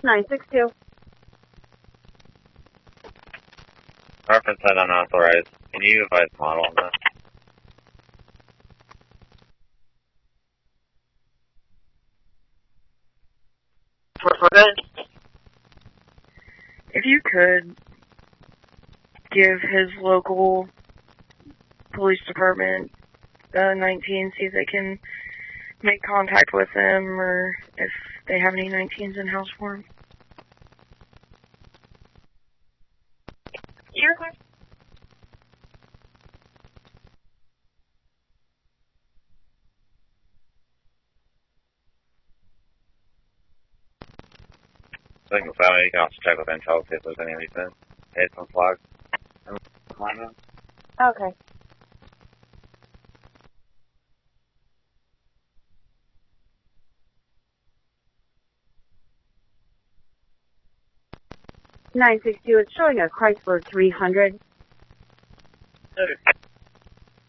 962. Reference head unauthorized. Can you advise model on that? If you could give his local police department 19, see if they can make contact with them or if they have any 19s in house for him. Sure. Single family, you can also check with Intel, see if there's any recent hits on flags. Okay. It's showing a Chrysler 300. Okay.